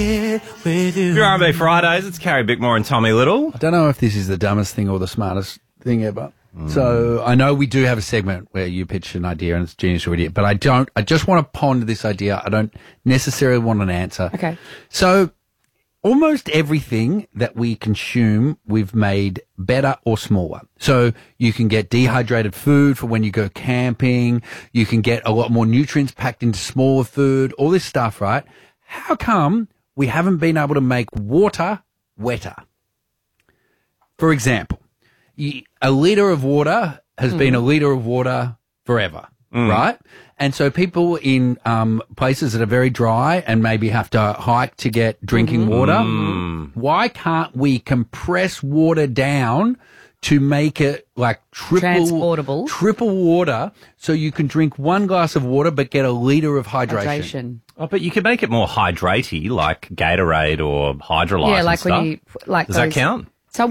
Your R&B Fridays, it's Carrie Bickmore and Tommy Little. I don't know if this is the dumbest thing or the smartest thing ever. So I know we do have a segment where you pitch an idea and it's genius or idiot, but I just want to ponder this idea. I don't necessarily want an answer. Okay. So almost everything that we consume, we've made better or smaller. So you can get dehydrated food for when you go camping. You can get a lot more nutrients packed into smaller food, all this stuff, right? How come we haven't been able to make water wetter? For example, a litre of water has been a litre of water forever, right? And so people in places that are very dry and maybe have to hike to get drinking water, why can't we compress water down to make it like Transportable. triple water so you can drink one glass of water but get a litre of hydration? Oh, but you could make it more hydratey, like Gatorade or Hydrolyte Yeah, like and stuff. when you like Does those, that count?